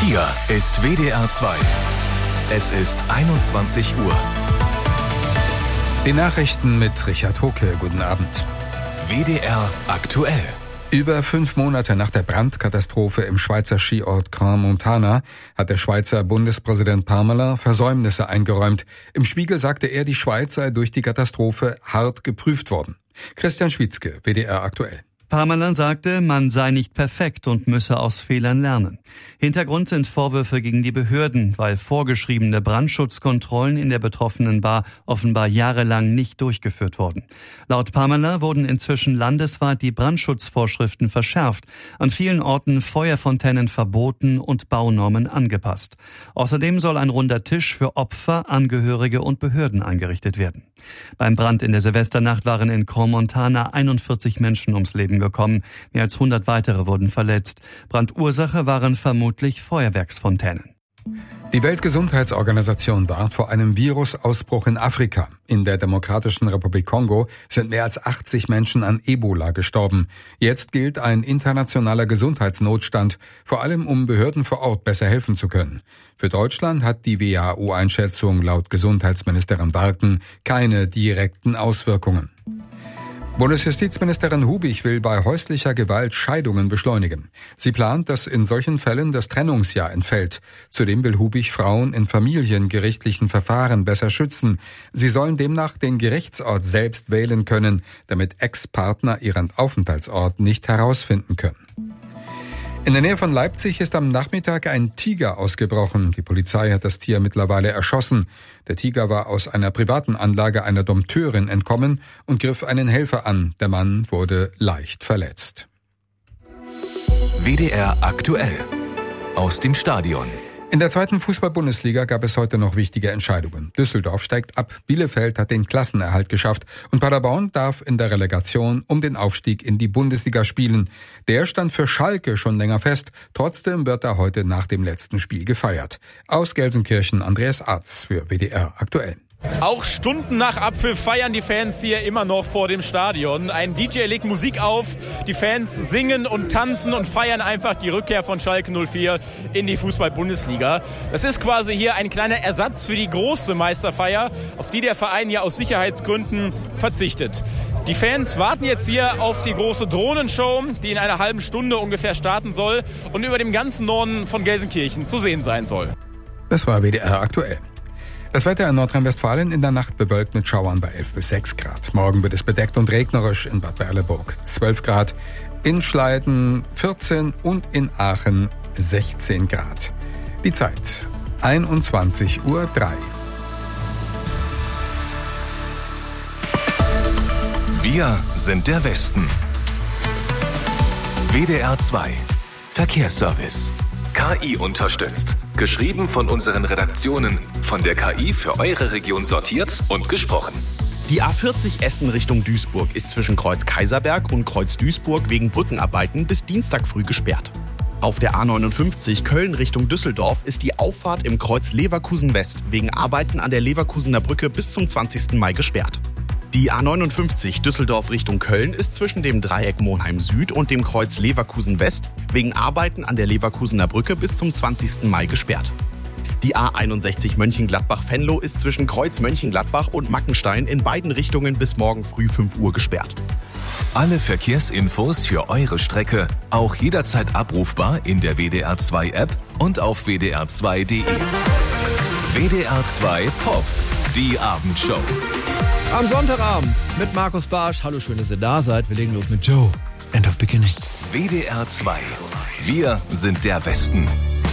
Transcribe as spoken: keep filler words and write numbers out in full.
Hier ist W D R zwei. Es ist einundzwanzig Uhr. Die Nachrichten mit Richard Hocke. Guten Abend. W D R aktuell. Über fünf Monate nach der Brandkatastrophe im Schweizer Skiort Crans-Montana hat der Schweizer Bundespräsident Parmelin Versäumnisse eingeräumt. Im Spiegel sagte er, die Schweiz sei durch die Katastrophe hart geprüft worden. Christian Schwitzke, W D R aktuell. Parmelin sagte, man sei nicht perfekt und müsse aus Fehlern lernen. Hintergrund sind Vorwürfe gegen die Behörden, weil vorgeschriebene Brandschutzkontrollen in der betroffenen Bar offenbar jahrelang nicht durchgeführt wurden. Laut Parmelin wurden inzwischen landesweit die Brandschutzvorschriften verschärft, an vielen Orten Feuerfontänen verboten und Baunormen angepasst. Außerdem soll ein runder Tisch für Opfer, Angehörige und Behörden eingerichtet werden. Beim Brand in der Silvesternacht waren in Crans-Montana einundvierzig Menschen ums Leben gekommen. Mehr als hundert weitere wurden verletzt. Brandursache waren vermutlich Feuerwerksfontänen. Die Weltgesundheitsorganisation warnt vor einem Virusausbruch in Afrika. In der Demokratischen Republik Kongo sind mehr als achtzig Menschen an Ebola gestorben. Jetzt gilt ein internationaler Gesundheitsnotstand, vor allem um Behörden vor Ort besser helfen zu können. Für Deutschland hat die W H O-Einschätzung laut Gesundheitsministerin Barken keine direkten Auswirkungen. Bundesjustizministerin Hubich will bei häuslicher Gewalt Scheidungen beschleunigen. Sie plant, dass in solchen Fällen das Trennungsjahr entfällt. Zudem will Hubich Frauen in familiengerichtlichen Verfahren besser schützen. Sie sollen demnach den Gerichtsort selbst wählen können, damit Ex-Partner ihren Aufenthaltsort nicht herausfinden können. In der Nähe von Leipzig ist am Nachmittag ein Tiger ausgebrochen. Die Polizei hat das Tier mittlerweile erschossen. Der Tiger war aus einer privaten Anlage einer Dompteurin entkommen und griff einen Helfer an. Der Mann wurde leicht verletzt. W D R aktuell. Aus dem Stadion. In der zweiten Fußball-Bundesliga gab es heute noch wichtige Entscheidungen. Düsseldorf steigt ab, Bielefeld hat den Klassenerhalt geschafft und Paderborn darf in der Relegation um den Aufstieg in die Bundesliga spielen. Der stand für Schalke schon länger fest, trotzdem wird er heute nach dem letzten Spiel gefeiert. Aus Gelsenkirchen Andreas Arz für W D R aktuell. Auch Stunden nach Abpfiff feiern die Fans hier immer noch vor dem Stadion. Ein D J legt Musik auf, die Fans singen und tanzen und feiern einfach die Rückkehr von Schalke null vier in die Fußball-Bundesliga. Das ist quasi hier ein kleiner Ersatz für die große Meisterfeier, auf die der Verein ja aus Sicherheitsgründen verzichtet. Die Fans warten jetzt hier auf die große Drohnenshow, die in einer halben Stunde ungefähr starten soll und über dem ganzen Norden von Gelsenkirchen zu sehen sein soll. Das war W D R aktuell. Das Wetter in Nordrhein-Westfalen in der Nacht bewölkt mit Schauern bei elf bis sechs Grad. Morgen wird es bedeckt und regnerisch in Bad Berleburg zwölf Grad, in Schleiden vierzehn und in Aachen sechzehn Grad. Die Zeit einundzwanzig Uhr drei. Wir sind der Westen. W D R zwei. Verkehrsservice. K I unterstützt. Geschrieben von unseren Redaktionen, von der K I für eure Region sortiert und gesprochen. Die A vierzig Essen Richtung Duisburg ist zwischen Kreuz Kaiserberg und Kreuz Duisburg wegen Brückenarbeiten bis Dienstag früh gesperrt. Auf der A neunundfünfzig Köln Richtung Düsseldorf ist die Auffahrt im Kreuz Leverkusen West wegen Arbeiten an der Leverkusener Brücke bis zum zwanzigsten Mai gesperrt. Die A neunundfünfzig Düsseldorf Richtung Köln ist zwischen dem Dreieck Monheim Süd und dem Kreuz Leverkusen West wegen Arbeiten an der Leverkusener Brücke bis zum zwanzigsten Mai gesperrt. Die A einundsechzig Mönchengladbach-Venlo ist zwischen Kreuz Mönchengladbach und Mackenstein in beiden Richtungen bis morgen früh fünf Uhr gesperrt. Alle Verkehrsinfos für eure Strecke auch jederzeit abrufbar in der W D R zwei App und auf w d r zwei punkt d e. W D R zwei Pop, die Abendshow. Am Sonntagabend mit Markus Barsch. Hallo, schön, dass ihr da seid. Wir legen los mit Joe. End of Beginning. W D R zwei. Wir sind der Westen.